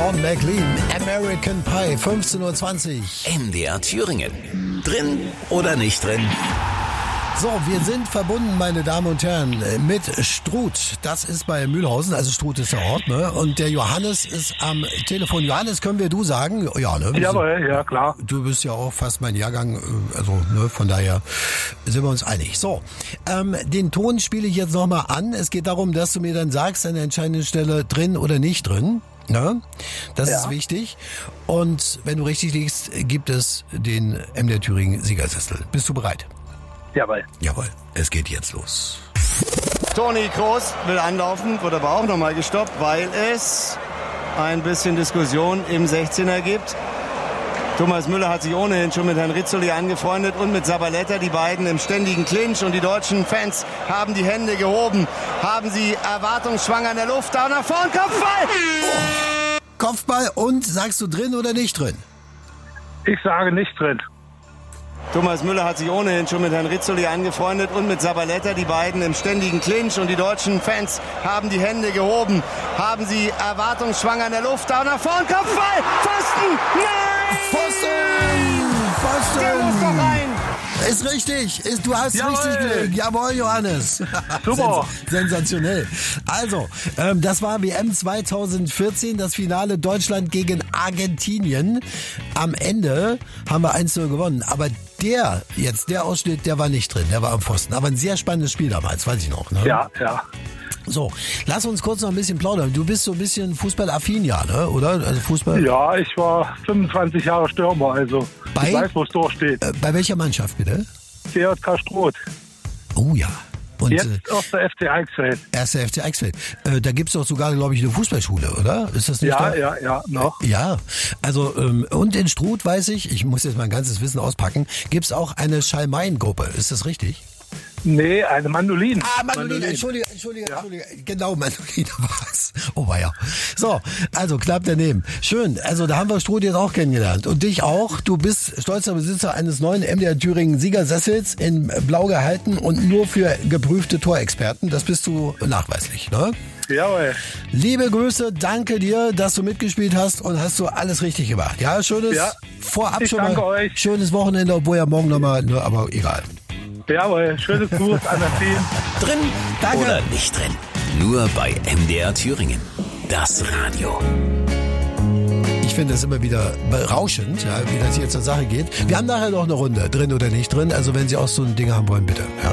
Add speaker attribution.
Speaker 1: Don McLean, American Pie, 15:20 Uhr.
Speaker 2: MDR Thüringen. Drin oder nicht drin?
Speaker 1: So, wir sind verbunden, meine Damen und Herren, mit Struth. Das ist bei Mühlhausen, also Struth ist der Ort, ne? Und der Johannes ist am Telefon. Johannes, können wir du sagen? Ja, ne?
Speaker 3: Jawohl, ja, klar.
Speaker 1: Du bist ja auch fast mein Jahrgang, also, ne, von daher sind wir uns einig. So, den Ton spiele ich jetzt nochmal an. Es geht darum, dass du mir dann sagst, an der entscheidenden Stelle drin oder nicht drin. Ne? Das ist wichtig. Und wenn du richtig liegst, gibt es den MDR Thüringen Siegersessel. Bist du bereit?
Speaker 3: Jawohl.
Speaker 1: Jawohl, es geht jetzt los.
Speaker 4: Toni Kroos will anlaufen, wird aber auch nochmal gestoppt, weil es ein bisschen Diskussion im 16er gibt. Thomas Müller hat sich ohnehin schon mit Herrn Rizzoli angefreundet und mit Zabaleta, die beiden im ständigen Clinch. Und die deutschen Fans haben die Hände gehoben, haben sie erwartungsschwanger in der Luft. Da nach vorn, Kopfball!
Speaker 1: Oh. Kopfball und sagst du drin oder nicht drin?
Speaker 3: Ich sage nicht drin.
Speaker 4: Thomas Müller hat sich ohnehin schon mit Herrn Rizzoli angefreundet und mit Zabaleta, die beiden im ständigen Clinch. Und die deutschen Fans haben die Hände gehoben, haben sie erwartungsschwanger in der Luft. Da nach vorn, Kopfball! Pfosten! Nein!
Speaker 1: Pfosten!
Speaker 4: Der muss doch rein!
Speaker 1: Ist richtig. Du hast
Speaker 3: Jawohl.
Speaker 1: richtig gelegt. Jawohl, Johannes.
Speaker 3: Super.
Speaker 1: Sensationell. Also, das war WM 2014, das Finale Deutschland gegen Argentinien. Am Ende haben wir 1:0 gewonnen. Aber der Ausschnitt, der war nicht drin. Der war am Pfosten. Aber ein sehr spannendes Spiel damals, weiß ich noch. Ne?
Speaker 3: Ja.
Speaker 1: So, lass uns kurz noch ein bisschen plaudern. Du bist so ein bisschen fußballaffin, ja, ne? Oder? Also Fußball?
Speaker 3: Ja, ich war 25 Jahre Stürmer, also ich weiß, wo es durchsteht.
Speaker 1: Bei welcher Mannschaft, bitte?
Speaker 3: CJK Struth.
Speaker 1: Oh ja. Und
Speaker 3: Jetzt der FC Eichsfeld.
Speaker 1: Erster FC Eichsfeld. Da gibt's doch sogar, glaube ich, eine Fußballschule, oder? Ist das nicht da?
Speaker 3: Ja, noch.
Speaker 1: Ja, also und in Struth weiß ich muss jetzt mein ganzes Wissen auspacken, gibt's auch eine Schalmeien-Gruppe. Ist das richtig?
Speaker 3: Nee, eine Mandolin.
Speaker 1: Mandolin. Entschuldige. Genau, Mandolin war's. Oh weia. So, also knapp daneben. Schön, also da haben wir Struth jetzt auch kennengelernt. Und dich auch. Du bist stolzer Besitzer eines neuen MDR Thüringen Siegersessels in Blau gehalten und nur für geprüfte Torexperten. Das bist du nachweislich, ne?
Speaker 3: Jawohl.
Speaker 1: Liebe Grüße, danke dir, dass du mitgespielt hast und hast du alles richtig gemacht. Ja, schönes vorab
Speaker 3: ich
Speaker 1: schon mal.
Speaker 3: danke euch.
Speaker 1: Schönes Wochenende, obwohl ja morgen nochmal, ne, aber egal.
Speaker 3: Jawohl, schönes Gruß an das Team.
Speaker 2: Drin
Speaker 1: Danke.
Speaker 2: oder nicht drin? Nur bei MDR Thüringen. Das Radio.
Speaker 1: Ich finde das immer wieder berauschend, ja, wie das hier zur Sache geht. Wir haben nachher noch eine Runde, drin oder nicht drin. Also wenn Sie auch so ein Ding haben wollen, bitte. Ja.